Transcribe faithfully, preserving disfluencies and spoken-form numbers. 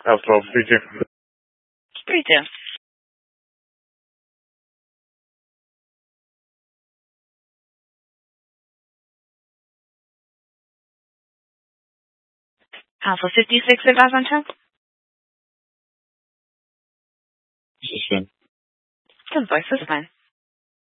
House twelve, three two. three two. Alpha fifty-six, advise on ten. This is Finn. Ten voice, this is fine.